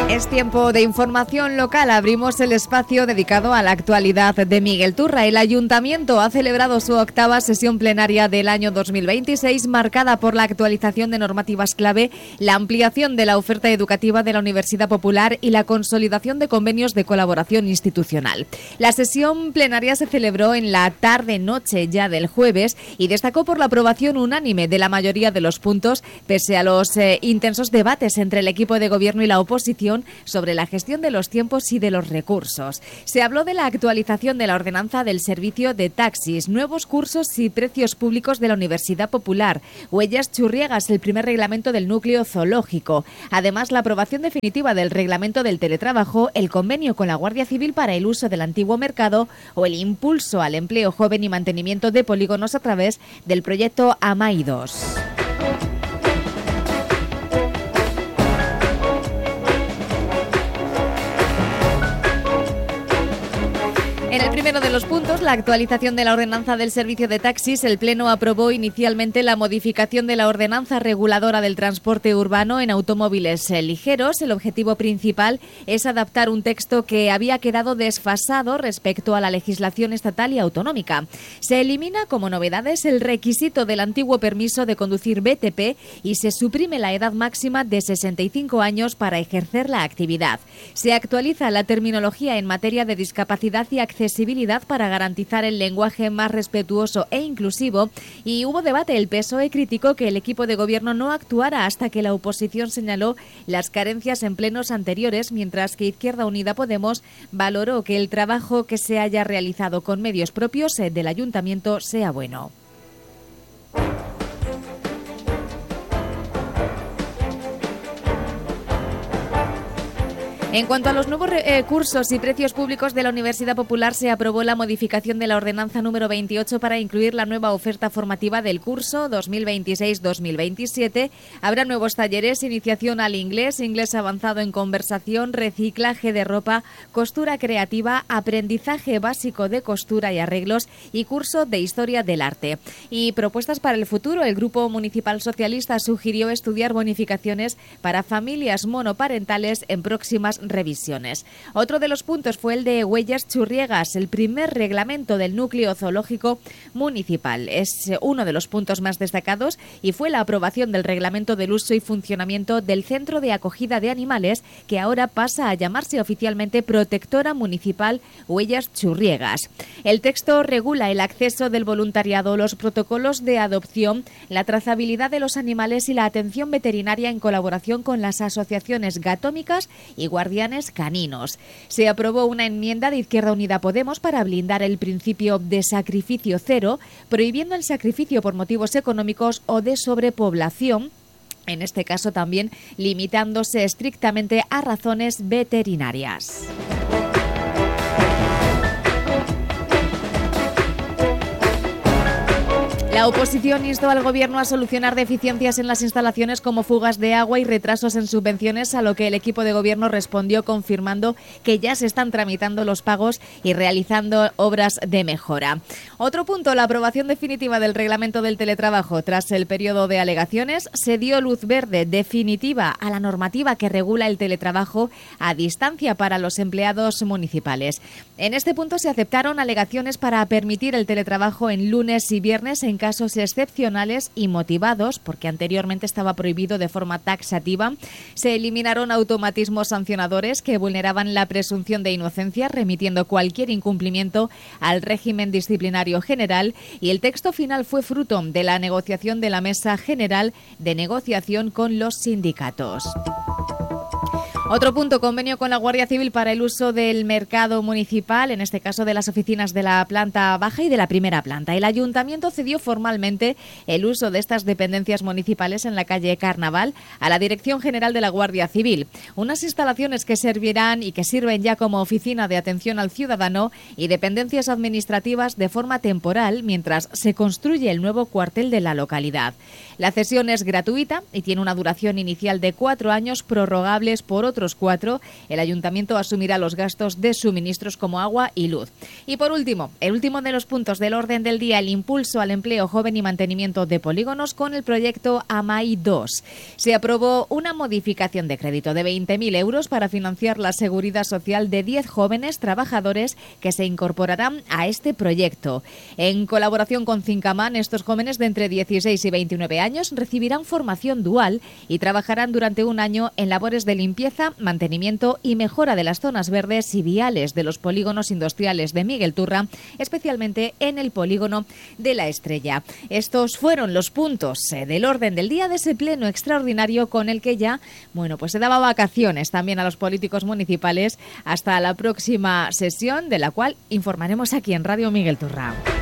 Es tiempo de información local. Abrimos el espacio dedicado a la actualidad de Miguel Turra. El Ayuntamiento ha celebrado su 8ª sesión plenaria del año 2026, marcada por la actualización de normativas clave, la ampliación de la oferta educativa de la Universidad Popular y la consolidación de convenios de colaboración institucional. La sesión plenaria se celebró en la tarde-noche ya del jueves y destacó por la aprobación unánime de la mayoría de los puntos, pese a los intensos debates entre el equipo de gobierno y la oposición sobre la gestión de los tiempos y de los recursos. Se habló de la actualización de la ordenanza del servicio de taxis, nuevos cursos y precios públicos de la Universidad Popular, Huellas Churriegas, el primer reglamento del núcleo zoológico. Además, la aprobación definitiva del reglamento del teletrabajo, el convenio con la Guardia Civil para el uso del antiguo mercado o el impulso al empleo joven y mantenimiento de polígonos a través del proyecto AMAI 2. En el primero de los puntos, la actualización de la ordenanza del servicio de taxis, el Pleno aprobó inicialmente la modificación de la ordenanza reguladora del transporte urbano en automóviles ligeros. El objetivo principal es adaptar un texto que había quedado desfasado respecto a la legislación estatal y autonómica. Se elimina como novedades el requisito del antiguo permiso de conducir BTP y se suprime la edad máxima de 65 años para ejercer la actividad. Se actualiza la terminología en materia de discapacidad y accesibilidad para garantizar el lenguaje más respetuoso e inclusivo, y hubo debate. El PSOE criticó que el equipo de gobierno no actuara hasta que la oposición señaló las carencias en plenos anteriores, mientras que Izquierda Unida Podemos valoró que el trabajo que se haya realizado con medios propios del Ayuntamiento sea bueno. En cuanto a los nuevos cursos y precios públicos de la Universidad Popular, se aprobó la modificación de la ordenanza número 28 para incluir la nueva oferta formativa del curso 2026-2027. Habrá nuevos talleres, iniciación al inglés, inglés avanzado en conversación, reciclaje de ropa, costura creativa, aprendizaje básico de costura y arreglos y curso de historia del arte. Y propuestas para el futuro. El Grupo Municipal Socialista sugirió estudiar bonificaciones para familias monoparentales en próximas revisiones. Otro de los puntos fue el de Huellas Churriegas, el primer reglamento del núcleo zoológico municipal. Es uno de los puntos más destacados y fue la aprobación del reglamento del uso y funcionamiento del Centro de Acogida de Animales, que ahora pasa a llamarse oficialmente Protectora Municipal Huellas Churriegas. El texto regula el acceso del voluntariado, los protocolos de adopción, la trazabilidad de los animales y la atención veterinaria en colaboración con las asociaciones gatómicas y guardianes caninos. Se aprobó una enmienda de Izquierda Unida Podemos para blindar el principio de sacrificio cero, prohibiendo el sacrificio por motivos económicos o de sobrepoblación, en este caso también limitándose estrictamente a razones veterinarias. La oposición instó al Gobierno a solucionar deficiencias en las instalaciones como fugas de agua y retrasos en subvenciones, a lo que el equipo de Gobierno respondió confirmando que ya se están tramitando los pagos y realizando obras de mejora. Otro punto, la aprobación definitiva del reglamento del teletrabajo. Tras el periodo de alegaciones, se dio luz verde definitiva a la normativa que regula el teletrabajo a distancia para los empleados municipales. En este punto se aceptaron alegaciones para permitir el teletrabajo en lunes y viernes en casos excepcionales y motivados, porque anteriormente estaba prohibido de forma taxativa. Se eliminaron automatismos sancionadores que vulneraban la presunción de inocencia, remitiendo cualquier incumplimiento al régimen disciplinario general, y el texto final fue fruto de la negociación de la Mesa General de Negociación con los sindicatos. Otro punto, convenio con la Guardia Civil para el uso del mercado municipal, en este caso de las oficinas de la planta baja y de la primera planta. El Ayuntamiento cedió formalmente el uso de estas dependencias municipales en la calle Carnaval a la Dirección General de la Guardia Civil. Unas instalaciones que servirán y que sirven ya como oficina de atención al ciudadano y dependencias administrativas de forma temporal mientras se construye el nuevo cuartel de la localidad. La cesión es gratuita y tiene una duración inicial de 4 años prorrogables por otros otros 4 el ayuntamiento asumirá los gastos de suministros como agua y luz. Y por último, el último de los puntos del orden del día, el impulso al empleo joven y mantenimiento de polígonos con el proyecto AMAI 2. Se aprobó una modificación de crédito de 20.000 euros para financiar la seguridad social de 10 jóvenes trabajadores que se incorporarán a este proyecto. En colaboración con Cincaman, estos jóvenes de entre 16 y 29 años recibirán formación dual y trabajarán durante un año en labores de limpieza, mantenimiento y mejora de las zonas verdes y viales de los polígonos industriales de Miguel Turra, especialmente en el polígono de La Estrella. Estos fueron los puntos del orden del día de ese pleno extraordinario con el que ya, pues se daba vacaciones también a los políticos municipales hasta la próxima sesión, de la cual informaremos aquí en Radio Miguel Turra.